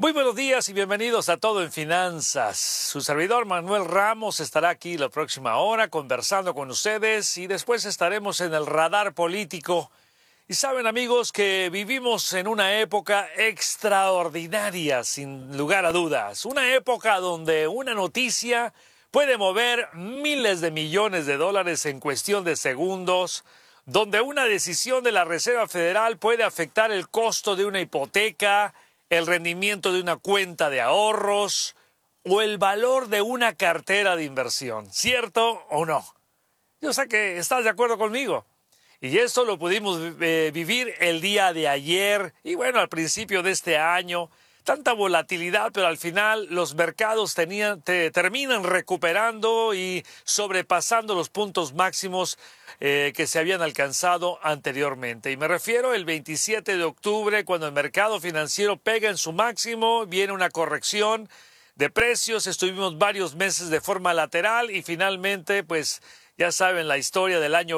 Muy buenos días y bienvenidos a Todo en Finanzas. Su servidor Manuel Ramos estará aquí la próxima hora conversando con ustedes y después estaremos en el radar político. Y saben, amigos, que vivimos en una época extraordinaria, sin lugar a dudas. Una época donde una noticia puede mover miles de millones de dólares en cuestión de segundos, donde una decisión de la Reserva Federal puede afectar el costo de una hipoteca, el rendimiento de una cuenta de ahorros o el valor de una cartera de inversión. ¿Cierto o no? Yo sé que estás de acuerdo conmigo. Y esto lo pudimos vivir el día de ayer y bueno, al principio de este año. Tanta volatilidad, pero al final los mercados terminan recuperando y sobrepasando los puntos máximos que se habían alcanzado anteriormente. Y me refiero el 27 de octubre, cuando el mercado financiero pega en su máximo, viene una corrección de precios, estuvimos varios meses de forma lateral y finalmente, pues ya saben la historia del año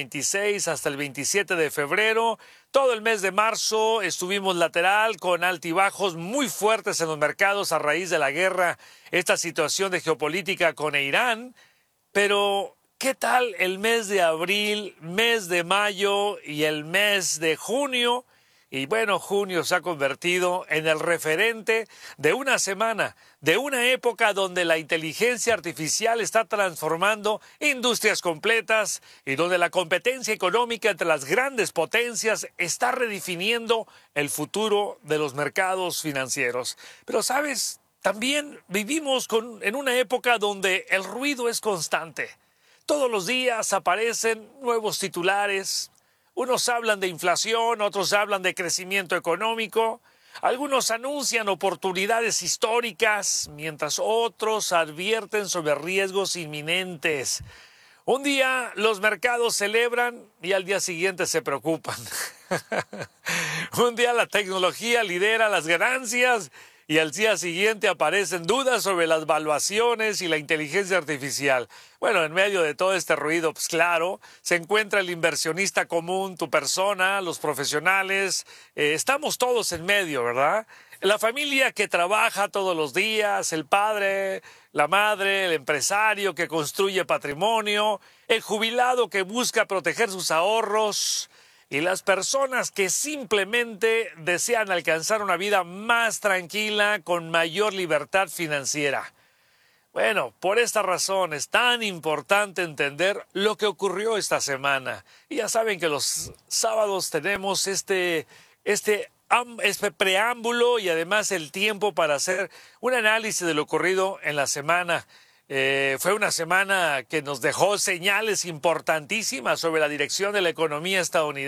2026 hasta el 27 de febrero. Todo el mes de marzo estuvimos lateral con altibajos muy fuertes en los mercados a raíz de la guerra, esta situación de geopolítica con Irán. Pero, ¿qué tal el mes de abril, mes de mayo y el mes de junio? Y bueno, junio se ha convertido en el referente de una semana, de una época donde la inteligencia artificial está transformando industrias completas y donde la competencia económica entre las grandes potencias está redefiniendo el futuro de los mercados financieros. Pero, ¿sabes? También vivimos en una época donde el ruido es constante. Todos los días aparecen nuevos titulares. Unos hablan de inflación, otros hablan de crecimiento económico, algunos anuncian oportunidades históricas, mientras otros advierten sobre riesgos inminentes. Un día los mercados celebran y al día siguiente se preocupan. Un día la tecnología lidera las ganancias y al día siguiente aparecen dudas sobre las valuaciones y la inteligencia artificial. Bueno, en medio de todo este ruido, pues claro, se encuentra el inversionista común, tu persona, los profesionales. Estamos todos en medio, ¿verdad? La familia que trabaja todos los días, el padre, la madre, el empresario que construye patrimonio, el jubilado que busca proteger sus ahorros y las personas que simplemente desean alcanzar una vida más tranquila con mayor libertad financiera. Bueno, por esta razón es tan importante entender lo que ocurrió esta semana. Y ya saben que los sábados tenemos este preámbulo y además el tiempo para hacer un análisis de lo ocurrido en la semana. Fue una semana que nos dejó señales importantísimas sobre la dirección de la economía estadounidense.